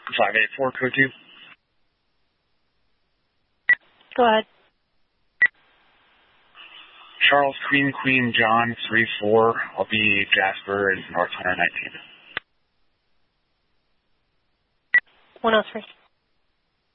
584 code 2. Go ahead. Charles Queen Queen John 34. I'll be Jasper and North 119. 103.